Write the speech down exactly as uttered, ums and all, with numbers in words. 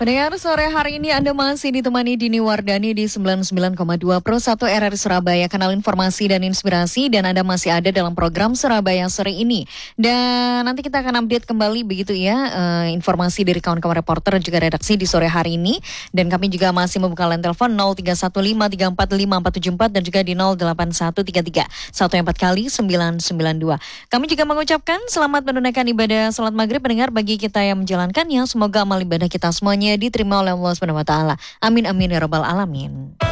Pendengar, sore hari ini Anda masih ditemani Dini Wardani di sembilan puluh sembilan koma dua Pro satu R R I Surabaya, kanal informasi dan inspirasi, dan Anda masih ada dalam program Surabaya Sore ini. Dan nanti kita akan update kembali begitu ya, uh, informasi dari kawan-kawan reporter dan juga redaksi di sore hari ini. Dan kami juga masih membuka line telepon nol tiga satu lima tiga empat lima empat tujuh empat dan juga di nol delapan satu tiga tiga satu empat kali sembilan sembilan dua. Kami juga mengucapkan selamat menunaikan ibadah salat maghrib pendengar bagi kita yang menjalankannya. Semoga amal ibadah kita semuanya diterima oleh Allah subhanahu wa taala. Amin amin ya rabbal alamin.